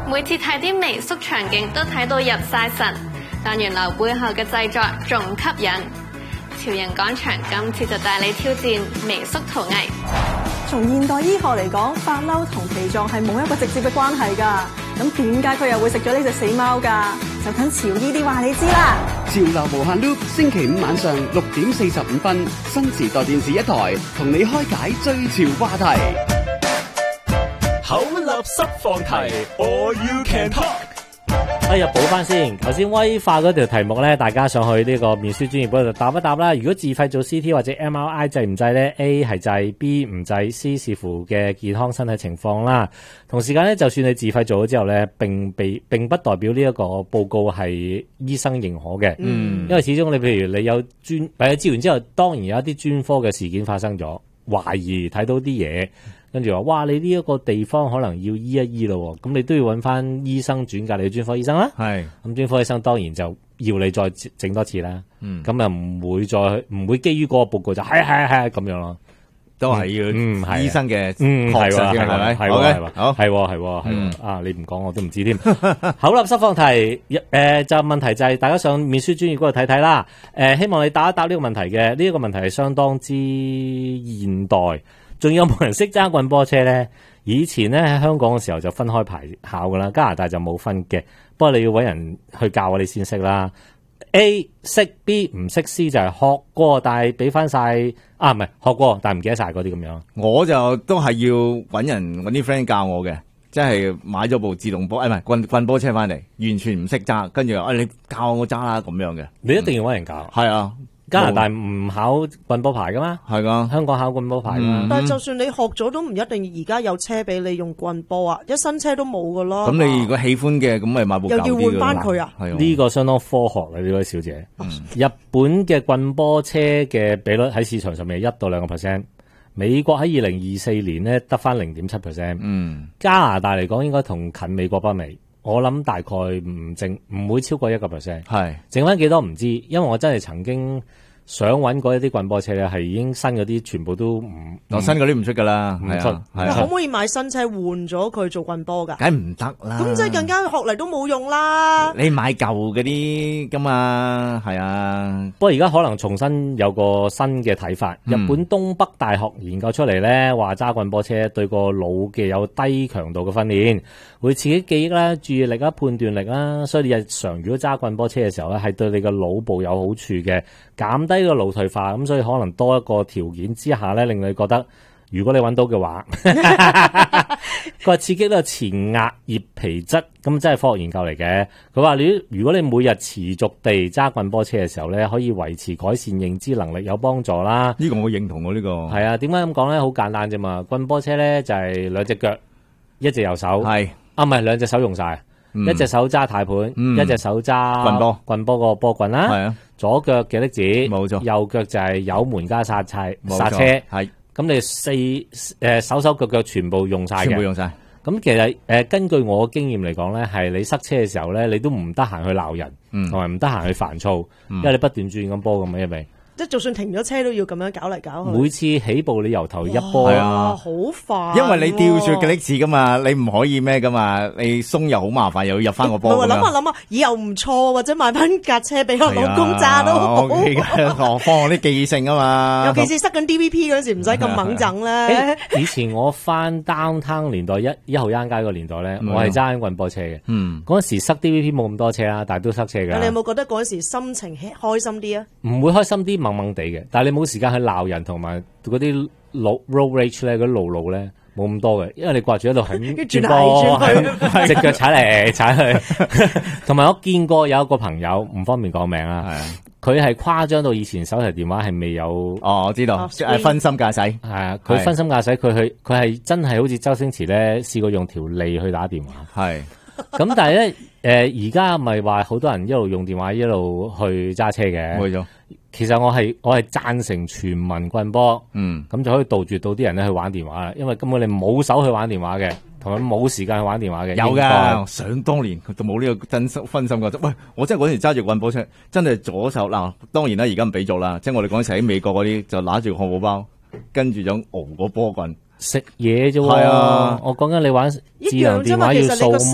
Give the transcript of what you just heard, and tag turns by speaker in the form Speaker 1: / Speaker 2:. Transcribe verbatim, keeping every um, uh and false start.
Speaker 1: 每次睇啲微縮場景都睇到入晒神，但原來背後嘅製作仲吸引。潮人廣場今次就帶你挑戰微縮陶藝。
Speaker 2: 從現代醫學嚟講，發嬲同脾臟係冇一個直接嘅關係㗎。咁點解佢又會食咗呢隻死貓㗎？就等潮醫啲話你知啦。
Speaker 3: 潮流無限 loop， 星期五晚上六點四十五分，新時代電視一台，同你開解最潮話題。
Speaker 4: 口立濕放題 ，All You Can Talk。
Speaker 5: 哎呀，補翻先，頭先威化嗰條題目咧，大家上去呢個面書專頁嗰度答一答啦。如果自費做 C T 或者 M R I 制唔制咧 ？A 係制 ，B 唔制 ，C 視乎嘅健康身體情況啦。同時間咧，就算你自費做咗之後咧，並被並不代表呢一個報告係醫生認可嘅。嗯，因為始終你譬如你有專或者治完之後，當然有一啲專科嘅事件發生咗，懷疑睇到啲嘢。跟住話，哇！你呢一個地方可能要醫一醫咯，咁你都要揾翻醫生轉介你嘅專科醫生啦。係，咁專科醫生當然就要你再整多次啦。嗯，咁啊唔會再唔會基於嗰個報告就係係係咁樣咯，
Speaker 6: 都係要
Speaker 5: 嗯係
Speaker 6: 醫生嘅
Speaker 5: 嗯係喎係
Speaker 6: 咪？
Speaker 5: 係喎係喎好係喎係喎係喎啊！你唔講我都唔知添。口立濕放題誒就問題就係大家上面書專頁嗰度睇睇啦。誒希望你答一答呢個問題嘅呢一個問題係相當之現代。仲有冇人識揸棍波車咧？以前咧喺香港嘅時候就分開牌考噶啦，加拿大就冇分嘅。不過你要搵人去教我哋先識啦。A 識 B 唔識 C 就係學過，但係俾翻晒啊，唔係學過，但係唔記得晒嗰啲咁樣。
Speaker 6: 我就都係要搵人搵啲 friend 教我嘅，即係買咗部自動波，誒唔係棍棍波車翻嚟，完全唔識揸，跟住話你教我揸啦咁樣嘅。
Speaker 5: 你一定要搵人教。
Speaker 6: 係、嗯、啊。
Speaker 5: 加拿大唔考棍波牌噶嘛？係噶，香港考棍波牌噶嘛。
Speaker 7: 嗯、但係就算你學咗，都唔一定而家有車俾你用棍波啊！一新車都冇噶咯。
Speaker 6: 咁你如果喜歡嘅，咁咪買部舊啲嘅。又要換翻佢啊？係
Speaker 5: 呢個相當科學啦，呢位小姐。嗯、日本嘅棍波車嘅比率喺市場上面係一到兩個 percent， 美國喺二零二四年咧得翻零點七 percent。嗯，加拿大嚟講應該同近美國不美。我諗大概唔剩唔會超過一個 percent， 係剩翻幾多唔知，因為我真係曾經想揾嗰一啲棍波車咧，係已經新嗰啲全部都唔，
Speaker 6: 我新嗰啲唔出噶啦，唔出。
Speaker 7: 可唔可以買新車換咗佢做棍波噶？
Speaker 6: 梗唔得啦，
Speaker 7: 咁即係更加學嚟都冇用啦。
Speaker 6: 你買舊嗰啲噶嘛，係啊。
Speaker 5: 不過而家可能重新有個新嘅睇法，嗯、日本東北大學研究出嚟咧，話揸棍波車對個腦嘅有低強度嘅訓練，會刺激記憶啦、注意力啦、判斷力啦，所以你日常如果揸棍波車嘅時候咧，係對你嘅腦部有好處嘅，減低個腦退化。咁所以可能多一個條件之下咧，令你覺得如果你揾到嘅話，佢話刺激呢個前額葉皮質，咁真係科學研究嚟嘅。佢話你如果你每日持續地揸棍波車嘅時候咧，可以維持改善認知能力，有幫助啦。
Speaker 6: 呢個我認同喎，呢個
Speaker 5: 係啊。點解咁講咧？好簡單啫嘛。棍波車咧就係兩隻腳，一隻右手係啊，唔係兩隻手用晒。嗯、一隻手揸軚盤，嗯、一隻手揸棍波，棍波個波棍啦。係啊，左腳嘅力子，冇錯。右腳就係油門加剎車，剎車係。咁你四誒、呃、手手腳腳全部用晒嘅，
Speaker 6: 全部用晒。
Speaker 5: 咁其實誒、呃，根據我經驗嚟講咧，係你塞車嘅時候咧，你都唔得閒去鬧人，同埋唔得閒去煩躁，嗯、因為你不斷轉咁波咁嘅，因為。
Speaker 7: 即係就算停咗車都要咁樣搞嚟搞去。
Speaker 5: 每次起步你由頭一波
Speaker 7: 啊，好煩。
Speaker 6: 因為你吊住嘅力士噶嘛，你唔可以咩噶嘛，你鬆又好麻煩，又要入翻個波。
Speaker 7: 諗下諗下，以後唔錯，或者買翻架車俾我老公揸都好。
Speaker 6: 何況我啲記性啊嘛。
Speaker 7: 尤其是塞緊 D V P 嗰時，唔使咁猛整咧。
Speaker 5: 以前我翻 downtown 年代一一號啱街個年代咧，我係揸緊棍波車嘅。嗯，嗰陣時塞 D V P 冇咁多車啦，但係都塞車噶。
Speaker 7: 你有冇覺得嗰陣時心情開心啲啊？
Speaker 5: 唔會開心啲。懵懵地嘅，但係你冇時間去鬧人，同埋嗰啲路 road rage 咧，嗰啲路路咧冇咁多嘅，因為你掛住喺度喺轉波，隻腳踩嚟踩去。同埋我見過有一個朋友，唔方便講名啦，佢係誇張到以前手提電話係未有。
Speaker 6: 哦，我知道，係分心駕駛。
Speaker 5: 係啊，佢分心駕駛，佢去佢係真係好似周星馳咧，試過用條脷去打電話。係。咁但係咧，誒而家咪話好多人一路用電話一路去揸車嘅。冇錯。其實我係我係贊成全民棍波，嗯，咁就可以杜絕到啲人咧去玩電話啦。因為根本你冇手去玩電話嘅，同埋冇時間去玩電話嘅。
Speaker 6: 有噶，想當年佢都冇呢個真心分心噶。喂，我真係嗰時揸住棍波車，真係左手嗱，當然啦，而家唔俾做啦。即係我哋嗰時喺美國嗰啲，就拿住個漢堡包，跟住就熬個波棍。
Speaker 5: 食嘢啫喎，係啊！我講緊你玩智能電話要掃。